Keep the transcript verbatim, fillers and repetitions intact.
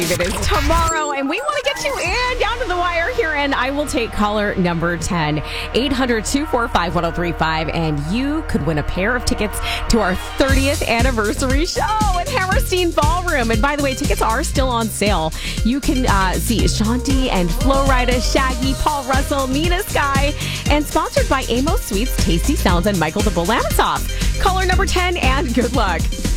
It is tomorrow, and we want to get you in down to the wire here, and I will take caller number ten, eight hundred, two four five, one oh three five, and you could win a pair of tickets to our thirtieth anniversary show at Hammerstein Ballroom. And by the way, tickets are still on sale. You can uh, see Shanti and Flo Rida, Shaggy, Paul Russell, Nina Sky, and sponsored by Amos Sweets, Tasty Sounds, and Michael the Bull Lamasoff. Caller number ten, and good luck.